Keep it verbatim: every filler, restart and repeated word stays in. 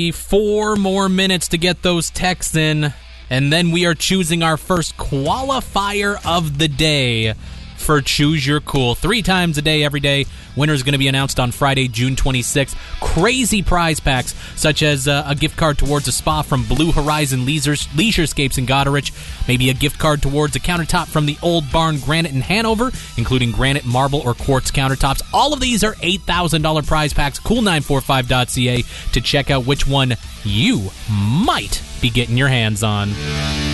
Four more minutes to get those texts in, and then we are choosing our first qualifier of the day for Choose Your Cool. Three times a day, every day. Winner's going to be announced on Friday, June twenty-sixth. Crazy prize packs, such as uh, a gift card towards a spa from Blue Horizon Leisure, Leisurescapes in Goderich, maybe a gift card towards a countertop from the Old Barn Granite in Hanover, including granite, marble, or quartz countertops. All of these are eight thousand dollars prize packs. cool nine four five dot c a to check out which one you might be getting your hands on.